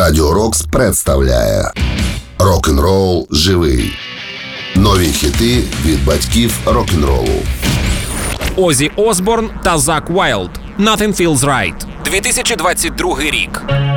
Радіо Рокс представляє Рок-н-рол живий. Нові хіти від батьків рок-н-ролу. Озі Осборн та Зак Вайлд. Nothing Feels Right. 2022 рік.